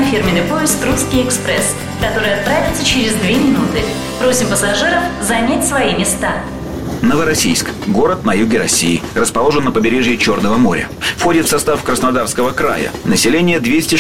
фирменный поезд «Русский экспресс», который отправится через 2 минуты. Просим пассажиров занять свои места. Новороссийск. Город на юге России. Расположен на побережье Черного моря. Входит в состав Краснодарского края. Население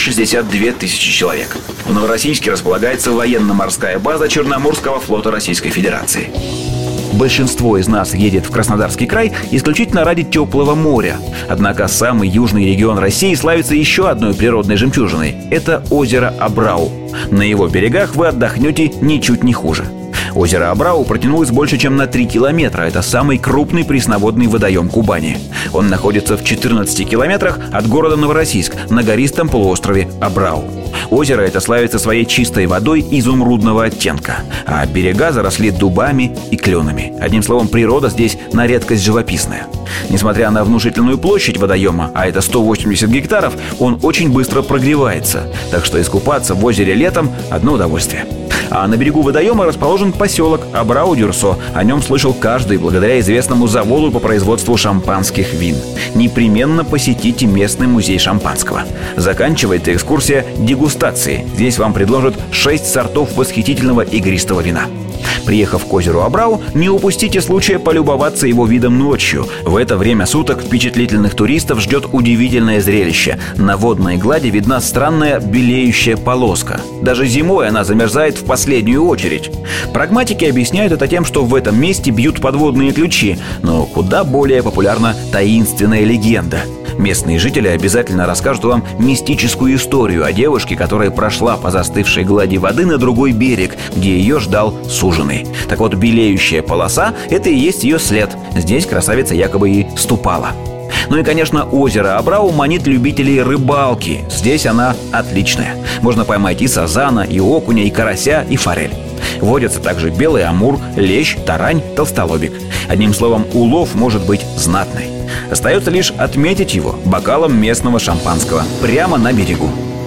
262 тысячи человек. В Новороссийске располагается военно-морская база Черноморского флота Российской Федерации. Большинство из нас едет в Краснодарский край исключительно ради теплого моря. Однако самый южный регион России славится еще одной природной жемчужиной. Это озеро Абрау. На его берегах вы отдохнете ничуть не хуже. Озеро Абрау протянулось больше, чем на 3 километра. Это самый крупный пресноводный водоем Кубани. Он находится в 14 километрах от города Новороссийск на гористом полуострове Абрау. Озеро это славится своей чистой водой изумрудного оттенка, а берега заросли дубами и кленами. Одним словом, природа здесь на редкость живописная. Несмотря на внушительную площадь водоема, а это 180 гектаров, он очень быстро прогревается. Так что искупаться в озере летом – одно удовольствие. А на берегу водоема расположен поселок Абрау-Дюрсо. О нем слышал каждый благодаря известному заводу по производству шампанских вин. Непременно посетите местный музей шампанского. Заканчивается экскурсия дегустацией. Здесь вам предложат 6 сортов восхитительного игристого вина. Приехав к озеру Абрау, не упустите случая полюбоваться его видом ночью. В это время суток впечатлительных туристов ждет удивительное зрелище. На водной глади видна странная белеющая полоска. Даже зимой она замерзает в последнюю очередь. Прагматики объясняют это тем, что в этом месте бьют подводные ключи. Но куда более популярна таинственная легенда. Местные жители обязательно расскажут вам мистическую историю о девушке, которая прошла по застывшей глади воды на другой берег, где ее ждал суженый. Так вот, белеющая полоса – это и есть ее след. Здесь красавица якобы и ступала. Ну и, конечно, озеро Абрау манит любителей рыбалки. Здесь она отличная. Можно поймать и сазана, и окуня, и карася, и форель. Водятся также белый амур, лещ, тарань, толстолобик. Одним словом, улов может быть знатный. Остается лишь отметить его бокалом местного шампанского прямо на берегу.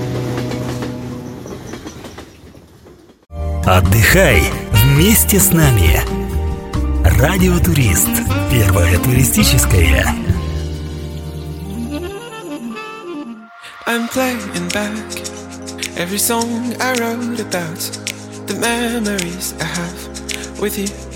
Отдыхай вместе с нами. Радио Турист. Первое туристическое. I'm playing back every song I wrote about the memories I have with you.